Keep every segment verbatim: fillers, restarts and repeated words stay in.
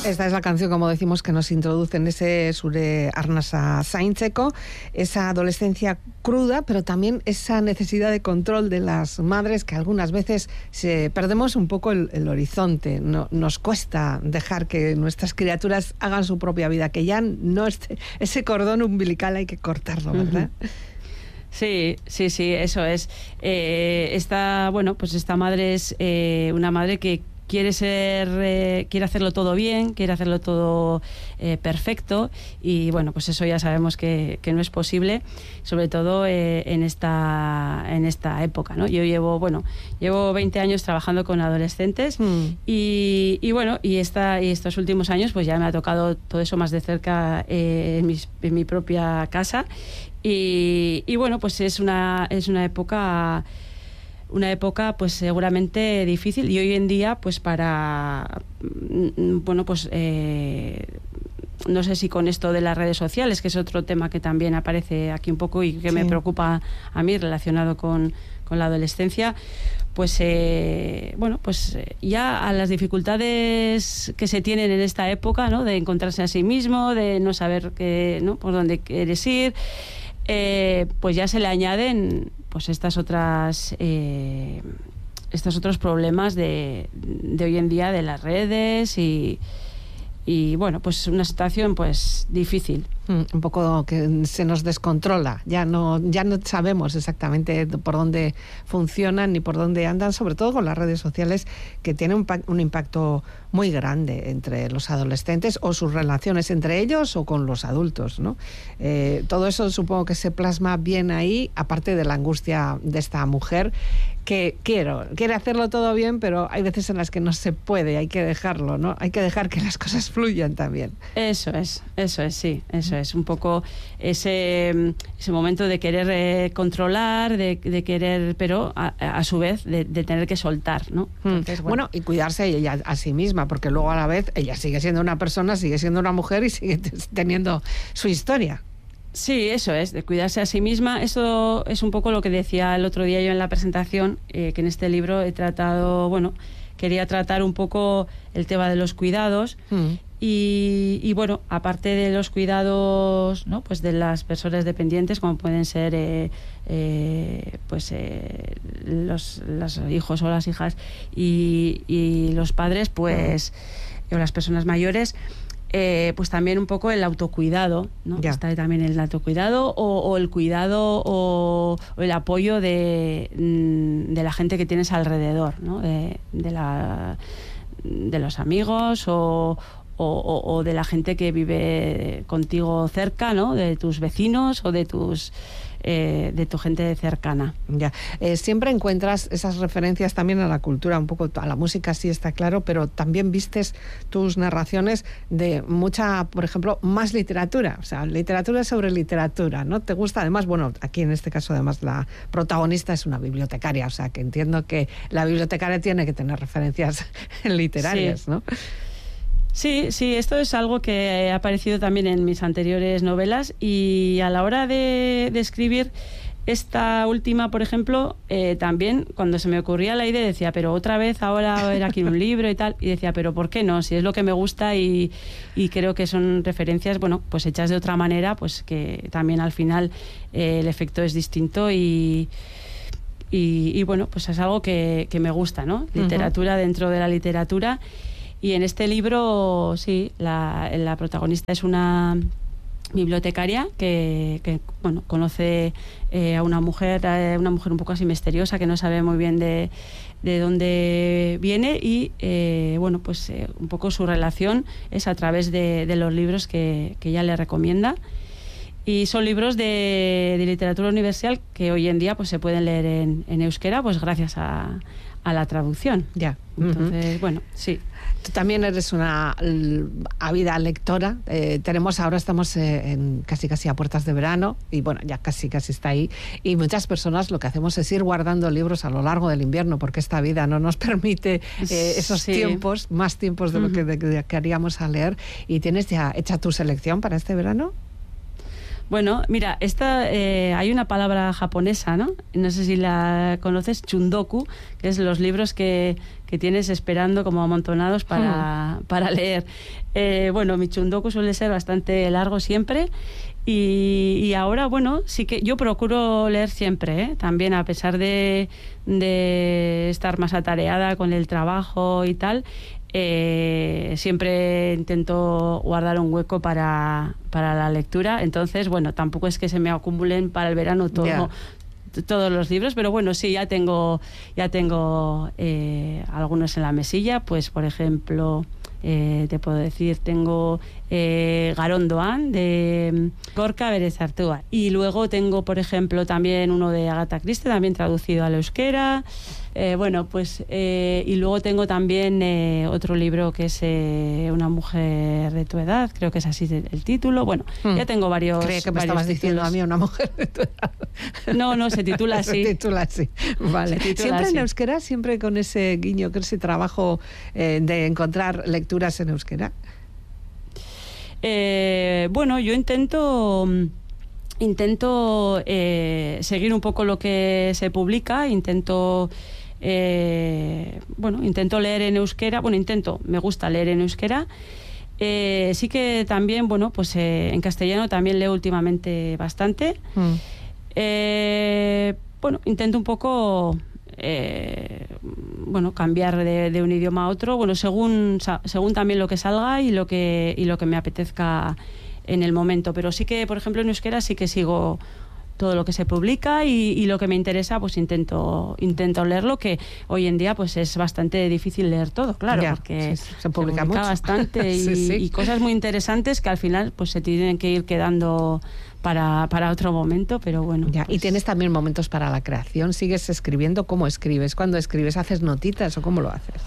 Esta es la canción, como decimos, que nos introduce en ese Zure arnasa zaintzeko, esa adolescencia cruda, pero también esa necesidad de control de las madres que algunas veces se, perdemos un poco el, el horizonte. No, nos cuesta dejar que nuestras criaturas hagan su propia vida, que ya no esté, ese cordón umbilical hay que cortarlo, ¿verdad? Uh-huh. Sí, sí, sí, eso es. Eh, esta, bueno, pues esta madre es eh, una madre que quiere ser, eh, quiere hacerlo todo bien, quiere hacerlo todo eh, perfecto, y bueno, pues eso ya sabemos que, que no es posible, sobre todo eh, en esta en esta época, ¿no? Yo llevo, bueno, llevo veinte años trabajando con adolescentes mm. y, y bueno, y esta y estos últimos años pues ya me ha tocado todo eso más de cerca eh, en, mis, en mi propia casa, y, y bueno, pues es una es una época una época pues seguramente difícil, y hoy en día pues para bueno pues eh, no sé si con esto de las redes sociales, que es otro tema que también aparece aquí un poco y que sí. me preocupa a mí relacionado con, con la adolescencia, pues eh, bueno pues ya a las dificultades que se tienen en esta época, ¿no? De encontrarse a sí mismo, de no saber qué, ¿no? por dónde quieres ir, eh, pues ya se le añaden pues estas otras eh, estos otros problemas de, de hoy en día de las redes y, y bueno, pues una situación pues difícil. Mm, un poco que se nos descontrola, ya no, ya no sabemos exactamente por dónde funcionan ni por dónde andan, sobre todo con las redes sociales, que tienen un, un impacto muy grande entre los adolescentes o sus relaciones entre ellos o con los adultos, ¿no? Eh, todo eso supongo que se plasma bien ahí, aparte de la angustia de esta mujer que quiero, quiere hacerlo todo bien, pero hay veces en las que no se puede, hay que dejarlo, ¿no? Hay que dejar que las cosas fluyan también. Eso es, eso es, sí, eso es un poco ese, ese momento de querer eh, controlar, de, de querer, pero a, a su vez de, de tener que soltar, ¿no? Entonces, bueno. bueno, y cuidarse ella a sí misma, porque luego a la vez ella sigue siendo una persona, sigue siendo una mujer y sigue teniendo su historia. Sí, eso es, de cuidarse a sí misma. Eso es un poco lo que decía el otro día yo en la presentación, eh, que en este libro he tratado, bueno, quería tratar un poco el tema de los cuidados. Mm. Y, y bueno, aparte de los cuidados, ¿no? Pues de las personas dependientes, como pueden ser eh, eh, pues eh, los, los hijos o las hijas y, y los padres, pues mm. o las personas mayores, Eh, pues también un poco el autocuidado, ¿no? Ya. Está también el autocuidado o, o el cuidado o, o el apoyo de, de la gente que tienes alrededor, ¿no? De, de, la, de los amigos o, o, o de la gente que vive contigo cerca, ¿no? De tus vecinos o de tus Eh, de tu gente cercana. Ya, eh, siempre encuentras esas referencias también a la cultura, un poco a la música, sí está claro, pero también vistes tus narraciones de mucha, por ejemplo, más literatura, o sea, literatura sobre literatura, ¿no? ¿Te gusta? Además, bueno, aquí en este caso además la protagonista es una bibliotecaria, o sea, que entiendo que la bibliotecaria tiene que tener referencias literarias, sí. ¿no? Sí, sí, esto es algo que ha aparecido también en mis anteriores novelas, y a la hora de, de escribir esta última, por ejemplo, eh, también cuando se me ocurría la idea decía, pero otra vez ahora era aquí un libro y tal, y decía, pero ¿por qué no? Si es lo que me gusta y, y creo que son referencias, bueno, pues hechas de otra manera, pues que también al final eh, el efecto es distinto y... Y, y bueno, pues es algo que, que me gusta, ¿no? Literatura uh-huh. dentro de la literatura. Y en este libro, sí, la, la protagonista es una bibliotecaria que, que bueno, conoce eh, a una mujer, a una mujer un poco así misteriosa, que no sabe muy bien de, de dónde viene, y eh, bueno, pues eh, un poco su relación es a través de, de los libros que, que ella le recomienda. Y son libros de, de literatura universal que hoy en día pues se pueden leer en, en euskera, pues gracias a, a la traducción. Ya. Entonces, uh-huh. bueno, sí. Tú también eres una ávida lectora. Eh, tenemos ahora, estamos eh, en casi casi a puertas de verano, y bueno, ya casi casi está ahí. Y muchas personas lo que hacemos es ir guardando libros a lo largo del invierno, porque esta vida no nos permite eh, esos sí. tiempos, más tiempos de lo que, de, de que haríamos a leer. ¿Y tienes ya hecha tu selección para este verano? Bueno, mira, esta eh, hay una palabra japonesa, ¿no? No sé si la conoces, chundoku, que es los libros que, que tienes esperando como amontonados para, mm. para leer. Eh, bueno, mi chundoku suele ser bastante largo siempre y, y ahora, bueno, sí que yo procuro leer siempre, ¿eh? También a pesar de, de estar más atareada con el trabajo y tal. Eh, siempre intento guardar un hueco para, para la lectura, entonces bueno, tampoco es que se me acumulen para el verano todo, yeah. todos los libros, pero bueno, sí, ya tengo ya tengo eh, algunos en la mesilla, pues por ejemplo eh, te puedo decir, tengo eh, Garondoan de Gorka Berezartua, y luego tengo por ejemplo también uno de Agatha Christie, también traducido al euskera. Eh, bueno, pues eh, y luego tengo también eh, otro libro que es eh, Una mujer de tu edad, creo que es así el título. Bueno, hmm. ya tengo varios. Creía que me varios estabas títulos. Diciendo a mí Una mujer de tu edad. No, no, se titula así. Se titula así, vale. Se titula siempre así. En euskera, siempre con ese guiño, con ese trabajo eh, de encontrar lecturas en euskera. Eh, bueno, yo intento... Intento eh, seguir un poco lo que se publica, intento... Eh, bueno, intento leer en euskera, bueno, intento, me gusta leer en euskera. Eh, sí que también, bueno, pues eh, en castellano también leo últimamente bastante. Mm. Eh, bueno, intento un poco, eh, bueno, cambiar de, de un idioma a otro, bueno, según, según también lo que salga y lo que, y lo que me apetezca en el momento. Pero sí que, por ejemplo, en euskera sí que sigo todo lo que se publica y, y lo que me interesa pues intento intento leerlo, que hoy en día pues es bastante difícil leer todo, claro, ya, porque sí, se publica, se publica mucho. bastante y, sí, sí. y cosas muy interesantes que al final pues se tienen que ir quedando para, para otro momento, pero bueno. Ya, pues... Y tienes también momentos para la creación, ¿sigues escribiendo? ¿Cómo escribes? ¿Cuándo escribes? ¿Haces notitas o cómo lo haces?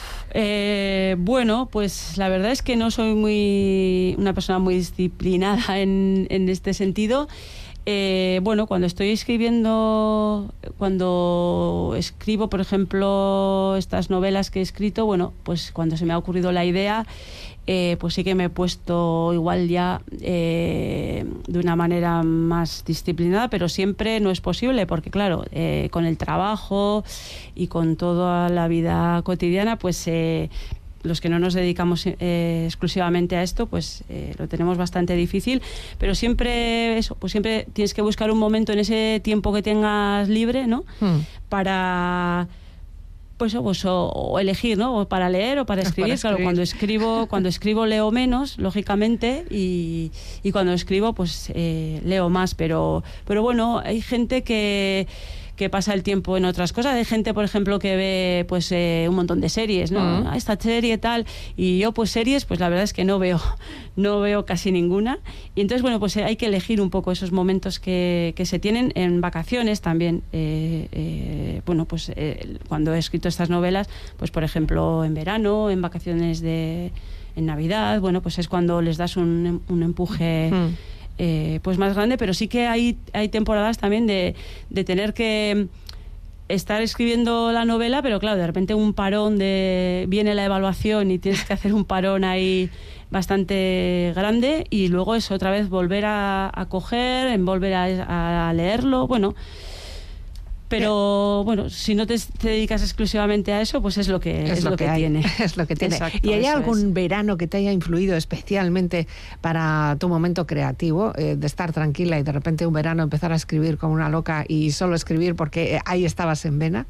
Eh, bueno, pues la verdad es que no soy muy una persona muy disciplinada en, en este sentido. Eh, bueno, cuando estoy escribiendo, cuando escribo, por ejemplo, estas novelas que he escrito, bueno, pues cuando se me ha ocurrido la idea, eh, pues sí que me he puesto igual ya eh, de una manera más disciplinada, pero siempre no es posible, porque claro, eh, con el trabajo y con toda la vida cotidiana, pues... Eh, los que no nos dedicamos eh, exclusivamente a esto, pues eh, lo tenemos bastante difícil, pero siempre eso, pues siempre tienes que buscar un momento en ese tiempo que tengas libre, ¿no? Mm. Para pues, pues o, o elegir, ¿no? O para leer o para escribir. Para escribir. Claro, cuando escribo, cuando escribo leo menos, lógicamente, y, y cuando escribo, pues eh, leo más, pero, pero bueno, hay gente que que pasa el tiempo en otras cosas. Hay gente, por ejemplo, que ve pues eh, un montón de series, ¿no? Uh-huh. Esta serie tal, y yo pues series, pues la verdad es que no veo, no veo casi ninguna. Y entonces, bueno, pues hay que elegir un poco esos momentos que, que se tienen en vacaciones también. Eh, eh, bueno, pues eh, cuando he escrito estas novelas, pues por ejemplo en verano, en vacaciones de en Navidad, bueno, pues es cuando les das un, un empuje. Uh-huh. Eh, pues más grande, pero sí que hay, hay temporadas también de, de tener que estar escribiendo la novela, pero claro, de repente un parón, de viene la evaluación y tienes que hacer un parón ahí bastante grande y luego es otra vez volver a, a coger, en volver a, a leerlo, bueno... Pero bueno, si no te, te dedicas exclusivamente a eso, pues es lo que, es, es lo, lo que, que tiene. Es lo que tiene. Exacto, ¿Y hay algún es. verano que te haya influido especialmente para tu momento creativo, eh, de estar tranquila y de repente un verano empezar a escribir como una loca y solo escribir porque ahí estabas en vena?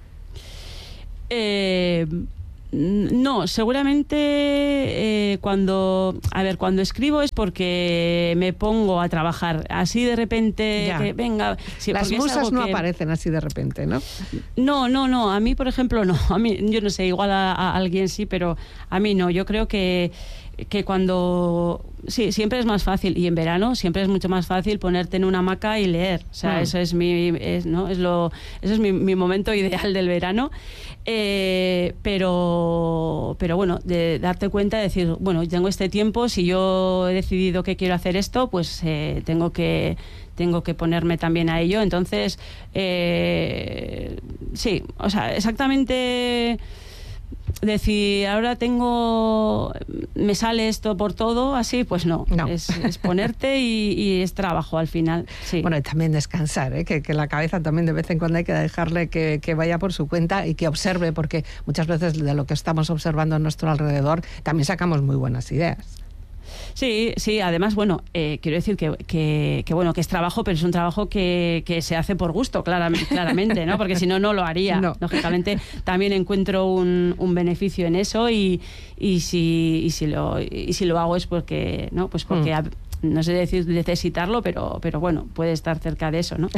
Eh... No, seguramente eh, cuando, a ver, cuando escribo es porque me pongo a trabajar. Así de repente, que, venga... Sí, las musas no que... aparecen así de repente, ¿no? No, no, no. A mí, por ejemplo, no. A mí, yo no sé, igual a, a alguien sí, pero a mí no. Yo creo que que cuando... Sí, siempre es más fácil, y en verano siempre es mucho más fácil ponerte en una hamaca y leer. O sea, mm. eso es mi... Es, ¿no? es lo, eso es mi, mi momento ideal del verano. Eh, pero, pero bueno, de darte cuenta de decir, bueno, tengo este tiempo, si yo he decidido que quiero hacer esto, pues eh, tengo que... tengo que ponerme también a ello. Entonces, eh, sí, o sea, exactamente... decir, ahora tengo, me sale esto por todo, así, pues no, no. Es, es ponerte y, y es trabajo al final. Sí. Bueno, y también descansar, ¿eh? que, que la cabeza también de vez en cuando hay que dejarle que, que vaya por su cuenta y que observe, porque muchas veces de lo que estamos observando a nuestro alrededor también sacamos muy buenas ideas. Sí, sí, además, bueno, eh, quiero decir que, que, que, bueno, que es trabajo, pero es un trabajo que, que se hace por gusto, claramente, claramente, ¿no? Porque si no, no lo haría. No. Lógicamente, también encuentro un, un beneficio en eso y, y, si, y, si lo, y si lo hago es porque, ¿no? Pues porque... Mm. No sé decir necesitarlo, pero, pero bueno, puede estar cerca de eso, ¿no?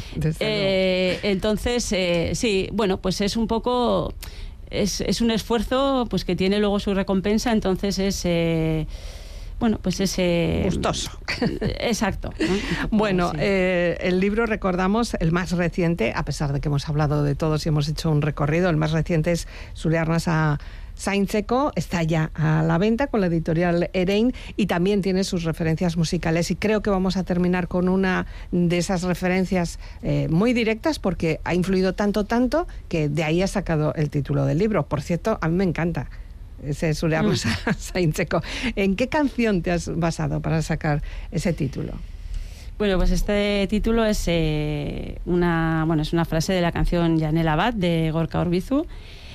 eh, entonces, eh, sí, bueno, pues es un poco... Es, es un esfuerzo pues que tiene luego su recompensa, entonces es... Eh, bueno, pues ese... gustoso. Exacto, ¿no? Bueno, sí. eh, el libro, recordamos, el más reciente, a pesar de que hemos hablado de todos y hemos hecho un recorrido, el más reciente es Zure arnasa zaintzeko, está ya a la venta con la editorial Erein y también tiene sus referencias musicales, y creo que vamos a terminar con una de esas referencias eh, muy directas, porque ha influido tanto, tanto, que de ahí ha sacado el título del libro. Por cierto, a mí me encanta ese Zure arnasa zaintzeko. ¿En qué canción te has basado para sacar ese título? Bueno, pues este título es eh, una, bueno, es una frase de la canción Janela Bat de Gorka Orbizu.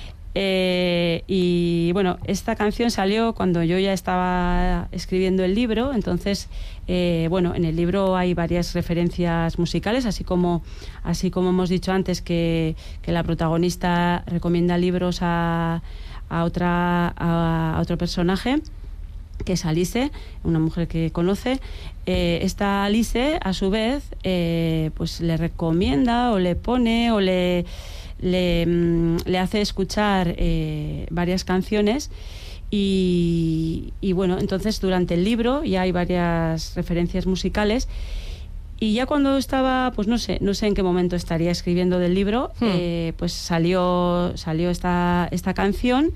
Eh, y bueno, esta canción salió cuando yo ya estaba escribiendo el libro, entonces eh, bueno, en el libro hay varias referencias musicales, así como así como hemos dicho antes que, que la protagonista recomienda libros a, a otra a, a otro personaje, que es Alice, una mujer que conoce. Eh, esta Alice, a su vez, eh, pues le recomienda o le pone o le Le, le hace escuchar eh, varias canciones y, y bueno, entonces durante el libro ya hay varias referencias musicales, y ya cuando estaba, pues no sé, no sé en qué momento estaría escribiendo del libro, hmm. eh, pues salió, salió esta, esta canción.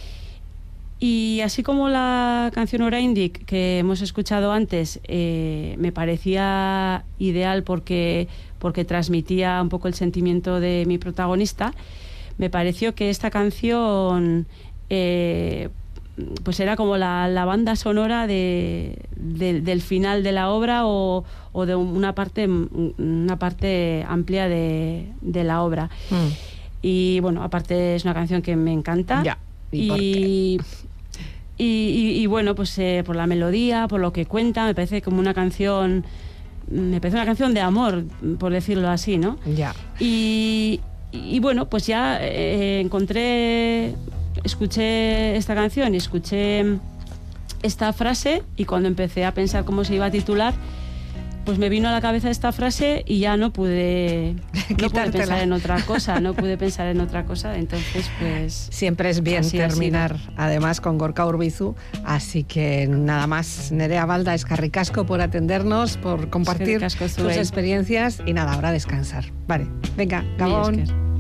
Y así como la canción Oraindik que hemos escuchado antes eh, me parecía ideal porque, porque transmitía un poco el sentimiento de mi protagonista, me pareció que esta canción eh, pues era como la, la banda sonora de, de, del final de la obra o, o de una parte, una parte amplia de, de la obra. Mm. Y bueno, aparte es una canción que me encanta. Ya. ¿Y, y por qué? Y, y, y bueno, pues eh, por la melodía, por lo que cuenta, me parece como una canción, me parece una canción de amor, por decirlo así, ¿no? Ya. Y, y bueno, pues ya eh, encontré, escuché esta canción y escuché esta frase, y cuando empecé a pensar cómo se iba a titular, pues me vino a la cabeza esta frase y ya no pude, no pude pensar en otra cosa, no pude pensar en otra cosa, entonces pues... Siempre es bien terminar, además, con Gorka Orbizu, así que nada más, Nerea Balda, eskerrik asko por atendernos, por compartir sus experiencias, y nada, ahora descansar. Vale, venga, Gabón.